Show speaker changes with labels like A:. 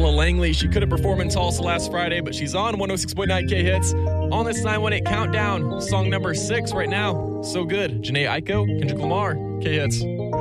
A: Ella Langley. She couldn't perform in Tulsa last Friday, but she's on 106.9 K-Hits on this 918 Countdown. Song number 6 right now. So good. Jhené Aiko, Kendrick Lamar, K-Hits.